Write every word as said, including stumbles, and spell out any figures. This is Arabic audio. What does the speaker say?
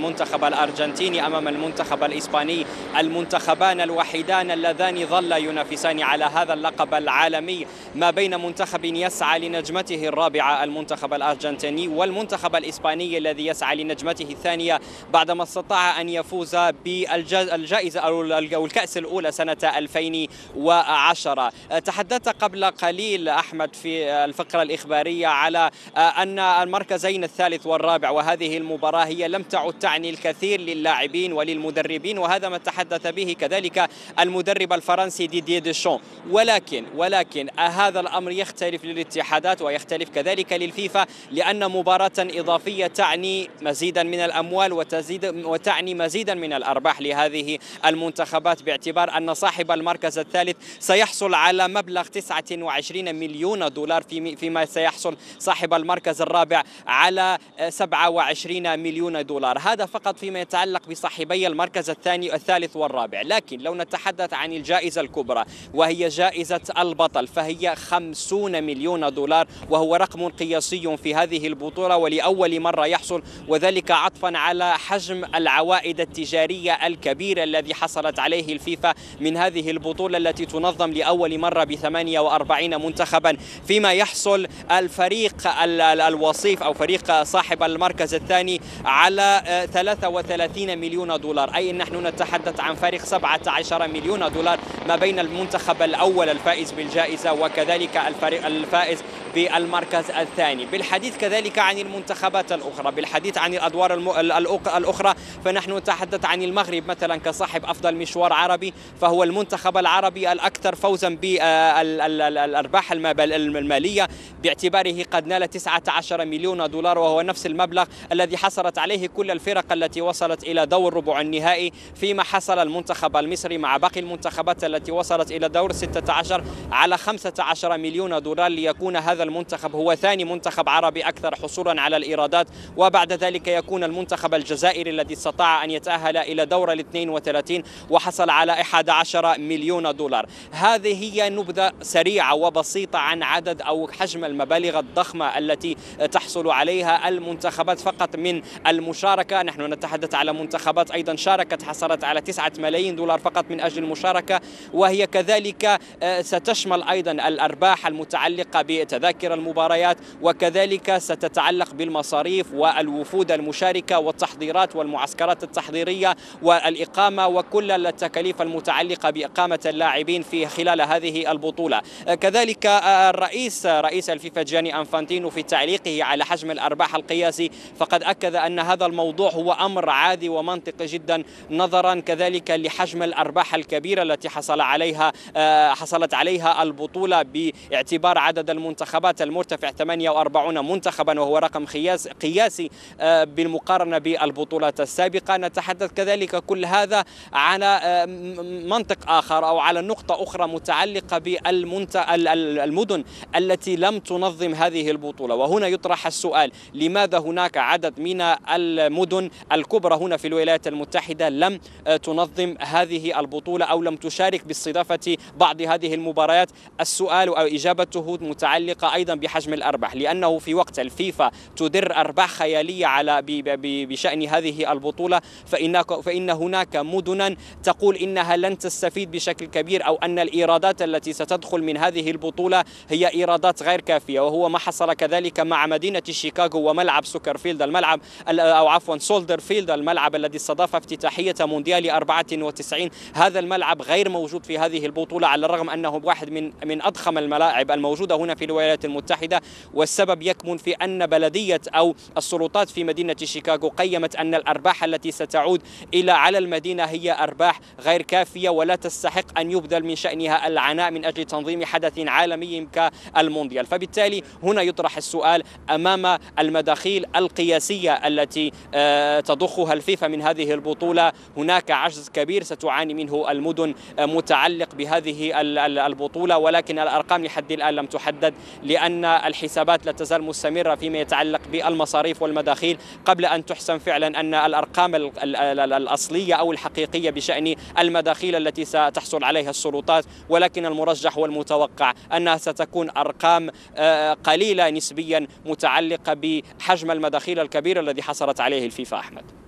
المنتخب الأرجنتيني أمام المنتخب الإسباني، المنتخبان الوحيدان اللذان ظلا ينافسان على هذا اللقب العالمي، ما بين منتخب يسعى لنجمته الرابعة المنتخب الأرجنتيني والمنتخب الإسباني الذي يسعى لنجمته الثانية بعدما استطاع أن يفوز بالجائزة أو الكأس الأولى سنة ألفين وعشرة. تحدثت قبل قليل أحمد في الفقرة الإخبارية على أن المركزين الثالث والرابع وهذه المباراة هي لم تعد تعني الكثير للاعبين وللمدربين، وهذا ما تحدث به كذلك المدرب الفرنسي ديدييه ديشون. ولكن ولكن هذا الأمر يختلف للاتحادات ويختلف كذلك للفيفا، لأن مباراة إضافية تعني مزيدا من الأموال وتزيد وتعني مزيدا من الأرباح لهذه المنتخبات، باعتبار أن صاحب المركز الثالث سيحصل على مبلغ تسعة وعشرين مليون دولار، فيما سيحصل صاحب المركز الرابع على سبعة وعشرين مليون دولار. هذا فقط فيما يتعلق بصاحبي المركز الثاني الثالث والرابع. لكن لو نتحدث عن الجائزة الكبرى وهي جائزة البطل فهي خمسون مليون دولار، وهو رقم قياسي في هذه البطولة ولأول مرة يحصل، وذلك عطفا على حجم العوائد التجارية الكبيرة الذي حصلت عليه الفيفا من هذه البطولة التي تنظم لأول مرة بثمانية وأربعين منتخبا، فيما يحصل الفريق الوصيف أو فريق صاحب المركز الثاني على ثلاثة وثلاثين مليون دولار، أي نحن نتحدث عن فريق سبعة عشر مليون دولار ما بين المنتخب الأول الفائز بالجائزة وكذلك الفريق الفائز بالمركز الثاني. بالحديث كذلك عن المنتخبات الأخرى، بالحديث عن الأدوار الأخرى، فنحن نتحدث عن المغرب مثلا كصاحب أفضل مشوار عربي، فهو المنتخب العربي الأكثر فوزا بالأرباح المالية باعتباره قد نال تسعة عشر مليون دولار، وهو نفس المبلغ الذي حصلت عليه كل الفرق التي وصلت إلى دور ربع النهائي، فيما حصل المنتخب المصري مع باقي المنتخبات التي وصلت إلى دور ستة عشر على خمسة عشر مليون دولار، ليكون هذا المنتخب هو ثاني منتخب عربي أكثر حصولا على الإيرادات، وبعد ذلك يكون المنتخب الجزائري الذي استطاع أن يتأهل إلى دور الاثنين وثلاثين وحصل على أحد عشر مليون دولار. هذه هي نبذة سريعة وبسيطة عن عدد أو حجم المبالغ الضخمة التي تحصل عليها المنتخبات فقط من المشاركة. نحن نتحدث على منتخبات أيضا شاركت حصلت على تسعة ملايين دولار فقط من أجل المشاركة، وهي كذلك ستشمل أيضا الأرباح المتعلقة بتذاكر المباريات، وكذلك ستتعلق بالمصاريف والوفود المشاركة والتحضيرات والمعسكرات التحضيرية والإقامة وكل التكاليف المتعلقة بإقامة اللاعبين في خلال هذه البطولة. كذلك الرئيس رئيس الفيفا جياني أنفانتينو في تعليقه على حجم الأرباح القياسي فقد أكد أن هذا الموضوع هو أمر عادي ومنطقي جدا، نظرا كذلك لحجم الأرباح الكبيرة التي حصل عليها حصلت عليها البطولة باعتبار عدد المنتخبات المرتفع ثمانية وأربعين منتخبا، وهو رقم قياسي بالمقارنة بالبطولات السابقة. نتحدث كذلك كل هذا على منطق آخر أو على نقطة أخرى متعلقة بالمدن التي لم تنظم هذه البطولة، وهنا يطرح السؤال: لماذا هناك عدد من المدن الكبرى هنا في الولايات المتحدة لم تنظم هذه البطولة أو لم تشارك باستضافة بعض هذه المباريات؟ السؤال أو إجابته متعلقة أيضا بحجم الأرباح، لأنه في وقت الفيفا تدر أرباح خيالية على بشأن هذه البطولة، فإن فإن هناك مدنا تقول إنها لن تستفيد بشكل كبير، أو أن الإيرادات التي ستدخل من هذه البطولة هي إيرادات غير كافية، وهو ما حصل كذلك مع مدينة شيكاغو وملعب سوكرفيلد الملعب أو عفوا سولدر فيلد الملعب الذي استضاف افتتاحية مونديال أربعة وتسعين. هذا الملعب غير موجود في هذه البطولة، على الرغم أنه واحد من من أضخم الملاعب الموجودة هنا في الولايات المتحدة، والسبب يكمن في أن بلدية أو السلطات في مدينة شيكاغو قيمت أن الأرباح التي ستعود إلى على المدينة هي أرباح غير كافية ولا تستحق أن يبذل من شأنها العناء من أجل تنظيم حدث عالمي كالمونديال. فبالتالي هنا يطرح السؤال أمام المداخيل القياسية التي تضخها الفيفا من هذه البطولة، هناك عجز كبير ستعاني منه المدن متعلق بهذه البطولة، ولكن الأرقام لحد الآن لم تحدد، لأن الحسابات لا تزال مستمرة فيما يتعلق بالمصاريف والمداخيل قبل أن تحسم فعلا أن الأرقام الأصلية أو الحقيقية بشأن المداخيل التي ستحصل عليها السلطات. ولكن المرجح والمتوقع أنها ستكون أرقام قليلة نسبيا متعلقة بحجم المداخيل الكبير الذي حصلت عليه الفيفا. أحمد.